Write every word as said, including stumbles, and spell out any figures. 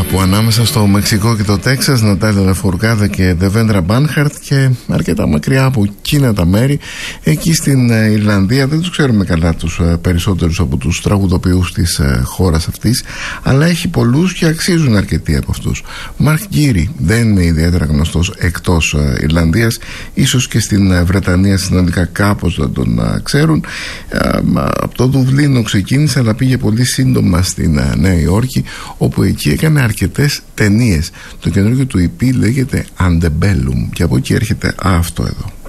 κάπου ανάμεσα στο Μεξικό και το Τέξας, Νατάλια Λαφορκάδα και Δεβέντρα Μπάνχαρτ, και αρκετά μακριά από εκείνα τα μέρη, εκεί στην Ιρλανδία. Δεν τους ξέρουμε καλά τους περισσότερους από τους τραγουδοποιούς της χώρας αυτής, αλλά έχει πολλούς και αξίζουν αρκετοί από αυτούς. Μαρκ Γκίρι δεν είναι ιδιαίτερα γνωστός εκτός Ιρλανδίας, ίσως και στην Βρετανία συνολικά κάπως δεν τον ξέρουν. Από το Δουβλίνο ξεκίνησε, αλλά πήγε πολύ σύντομα στην Νέα Υόρκη, όπου εκεί έκανε αρκετές ταινίες. Το καινούργιο του ι πι λέγεται Antebellum και από εκεί έρχεται αυτό εδώ.